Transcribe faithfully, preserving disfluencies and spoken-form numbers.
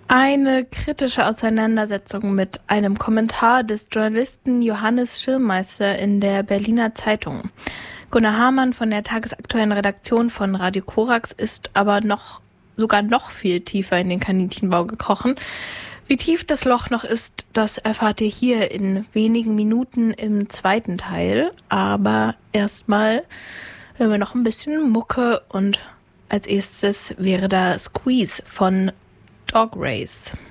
Eine kritische Auseinandersetzung mit einem Kommentar des Journalisten Johannes Schirmmeister in der Berliner Zeitung. Gunnar Hamann von der tagesaktuellen Redaktion von Radio Korax ist aber noch sogar noch viel tiefer in den Kaninchenbau gekrochen. Wie tief das Loch noch ist, das erfahrt ihr hier in wenigen Minuten im zweiten Teil. Aber erstmal hören wir noch ein bisschen Mucke und als erstes wäre da Squeeze von Dog Race.